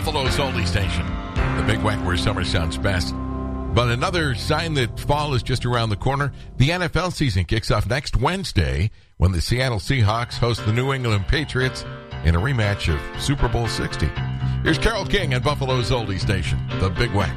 Buffalo's Oldie Station, the Big Wack where summer sounds best. But another sign that fall is just around the corner. The NFL season kicks off next Wednesday when the Seattle Seahawks host the New England Patriots in a rematch of Super Bowl 60. Here's Carole King at Buffalo's Oldie Station, the Big Wack.